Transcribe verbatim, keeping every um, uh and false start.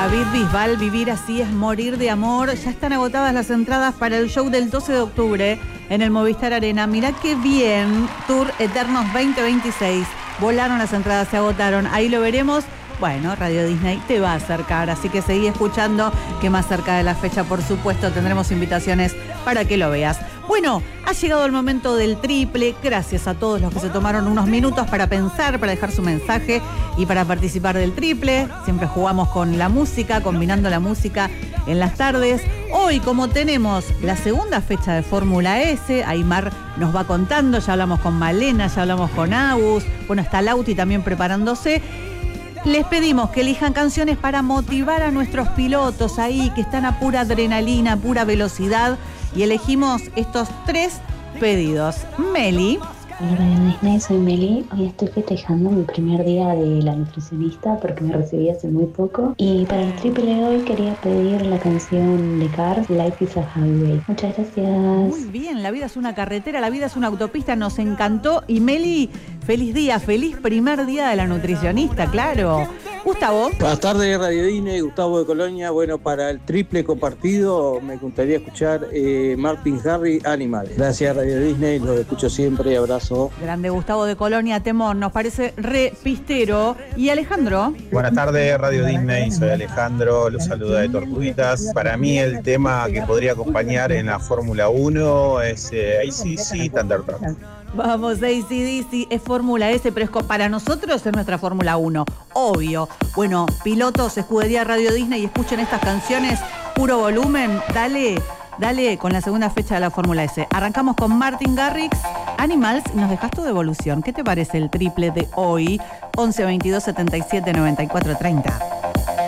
David Bisbal, Vivir así es morir de amor. Ya están agotadas las entradas para el show del doce de octubre en el Movistar Arena. Mirá qué bien, Tour Eternos veinte veintiséis. Volaron las entradas, se agotaron. Ahí lo veremos. Bueno, Radio Disney te va a acercar, así que seguí escuchando, que más cerca de la fecha, por supuesto, tendremos invitaciones para que lo veas. Bueno, ha llegado el momento del triple. Gracias a todos los que se tomaron unos minutos para pensar, para dejar su mensaje y para participar del triple. Siempre jugamos con la música, combinando la música en las tardes. Hoy, como tenemos la segunda fecha de Fórmula S, Aymar nos va contando, ya hablamos con Malena, ya hablamos con Agus, bueno, está Lauti también preparándose. Les pedimos que elijan canciones para motivar a nuestros pilotos ahí, que están a pura adrenalina, pura velocidad, y elegimos estos tres pedidos. Meli. Hola Radio Disney, soy Meli. Hoy estoy festejando mi primer día de la nutricionista porque me recibí hace muy poco. Y para el triple de hoy quería pedir la canción de Cars, Life is a Highway. Muchas gracias. Muy bien, la vida es una carretera, la vida es una autopista, nos encantó. Y Meli, feliz día, feliz primer día de la nutricionista, claro. Gustavo. Buenas tardes, Radio Disney, Gustavo de Colonia. Bueno, para el triple compartido me gustaría escuchar eh, Martin Harry, Animal. Gracias, Radio Disney, los escucho siempre, abrazo. Grande Gustavo de Colonia, Temón, nos parece re pistero. ¿Y Alejandro? Buenas tardes, Radio Disney, soy Alejandro, los saluda de Tortuguitas. Para mí el tema que podría acompañar en la Fórmula uno es eh, A C D C, Thunderstruck. Vamos, A C D C es Fórmula S, pero es para nosotros es nuestra Fórmula uno, obvio. Bueno, pilotos, escudería Radio Disney, y escuchen estas canciones, puro volumen, dale, dale con la segunda fecha de la Fórmula S. Arrancamos con Martin Garrix, Animals, y nos dejas tu devolución. ¿Qué te parece el triple de hoy? once veintidós setenta y siete noventa y cuatro treinta.